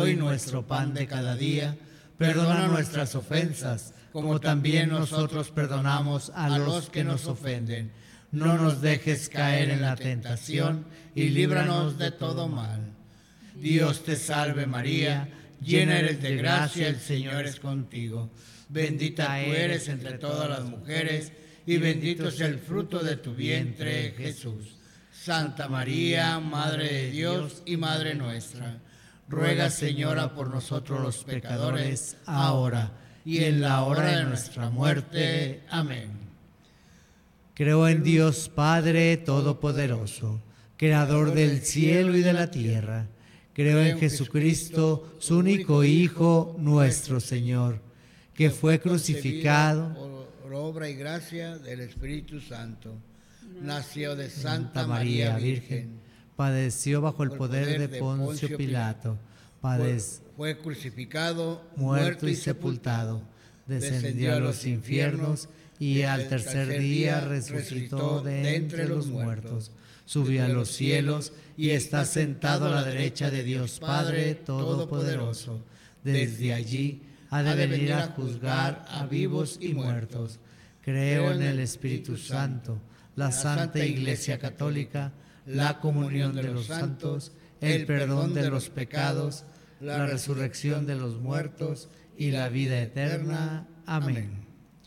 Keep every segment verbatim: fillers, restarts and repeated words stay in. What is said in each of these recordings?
hoy nuestro pan de cada día. Perdona nuestras ofensas, como también nosotros perdonamos a los que nos ofenden. No nos dejes caer en la tentación y líbranos de todo mal. Dios te salve María, llena eres de gracia, el Señor es contigo. Bendita tú eres entre todas las mujeres y bendito es el fruto de tu vientre, Jesús. Santa María, Madre de Dios y Madre nuestra, ruega, Señora, por nosotros los pecadores, ahora y en la hora de nuestra muerte. Amén. Creo en Dios Padre Todopoderoso, Creador del cielo y de la tierra. Creo en Jesucristo, su único Hijo, nuestro Señor, que fue crucificado por obra y gracia del Espíritu Santo. Nació de Santa Santa María María Virgen. Virgen, padeció bajo el poder de Poncio Pilato, padec- Fue crucificado, muerto y sepultado, descendió a los infiernos y al tercer día resucitó de entre los muertos, subió a los cielos y está sentado a la derecha de Dios Padre Todopoderoso. Desde allí ha de venir a juzgar a vivos y muertos. Creo en el Espíritu Santo, la Santa Iglesia Católica, la comunión de los santos, el perdón de los pecados, la resurrección de los muertos y la vida eterna. Amén.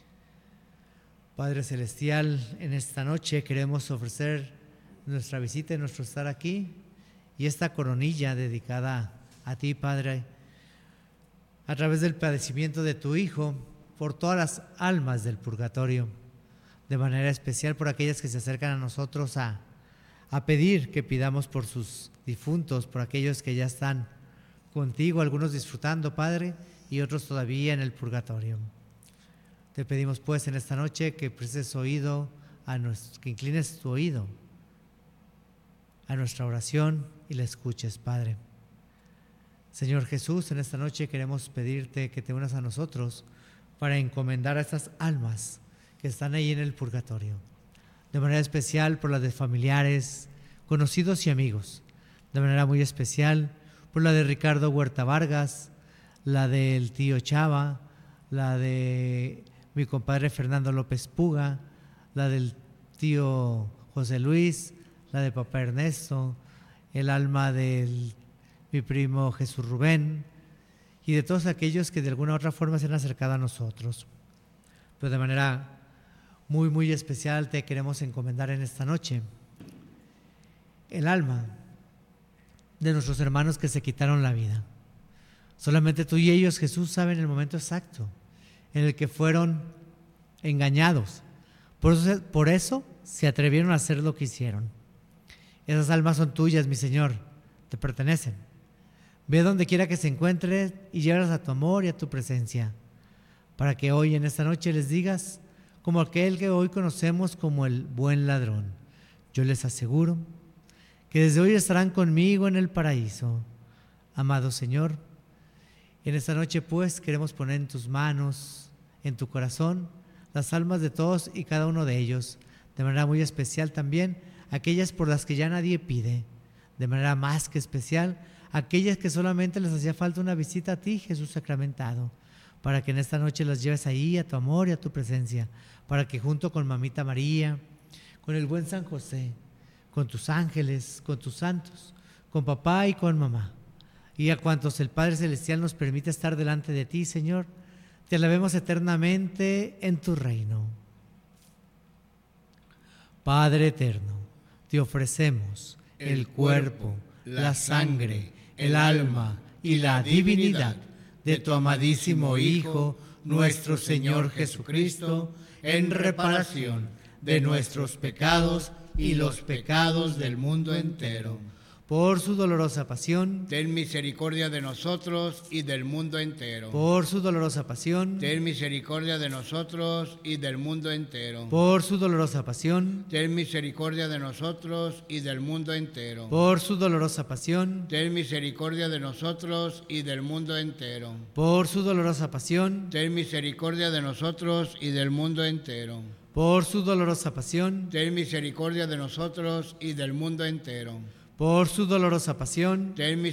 Padre Celestial, en esta noche queremos ofrecer nuestra visita y nuestro estar aquí y esta coronilla dedicada a ti, Padre, a través del padecimiento de tu Hijo, por todas las almas del purgatorio, de manera especial por aquellas que se acercan a nosotros a, a pedir que pidamos por sus difuntos, por aquellos que ya están contigo, algunos disfrutando, Padre, y otros todavía en el purgatorio. Te pedimos pues en esta noche que prestes oído, a nuestro, que inclines tu oído a nuestra oración y la escuches, Padre. Señor Jesús, en esta noche queremos pedirte que te unas a nosotros para encomendar a estas almas que están ahí en el purgatorio, de manera especial por las de familiares, conocidos y amigos, de manera muy especial por la de Ricardo Huerta Vargas, la del tío Chava, la de mi compadre Fernando López Puga, la del tío José Luis, la de papá Ernesto, el alma de mi primo Jesús Rubén y de todos aquellos que de alguna u otra forma se han acercado a nosotros. Pero de manera muy, muy especial te queremos encomendar en esta noche el alma de nuestros hermanos que se quitaron la vida. Solamente tú y ellos, Jesús, saben el momento exacto en el que fueron engañados. Por eso, por eso se atrevieron a hacer lo que hicieron. Esas almas son tuyas, mi Señor, te pertenecen. Ve donde quiera que se encuentre y llévalas a tu amor y a tu presencia, para que hoy en esta noche les digas, como aquel que hoy conocemos como el buen ladrón: yo les aseguro que desde hoy estarán conmigo en el paraíso. Amado Señor, en esta noche pues queremos poner en tus manos, en tu corazón, las almas de todos y cada uno de ellos, de manera muy especial también aquellas por las que ya nadie pide, de manera más que especial aquellas que solamente les hacía falta una visita a ti, Jesús sacramentado, para que en esta noche las lleves ahí a tu amor y a tu presencia, para que junto con Mamita María, con el buen San José, con tus ángeles, con tus santos, con papá y con mamá, y a cuantos el Padre Celestial nos permite estar delante de ti, Señor, te alabemos eternamente en tu reino. Padre eterno, te ofrecemos el cuerpo, la sangre, el alma y la divinidad de tu amadísimo Hijo, nuestro Señor Jesucristo, en reparación de nuestros pecados y los pecados del mundo entero. Por su dolorosa pasión, ten misericordia de nosotros y del mundo entero. por su dolorosa pasión, Ten misericordia de nosotros y del mundo entero. por su dolorosa pasión, Ten misericordia de nosotros y del mundo entero. por su dolorosa pasión, Ten misericordia de nosotros y del mundo entero. por su dolorosa pasión, Ten misericordia de nosotros y del mundo entero. por su dolorosa pasión, Ten misericordia de nosotros y del mundo entero. por su dolorosa pasión, Ten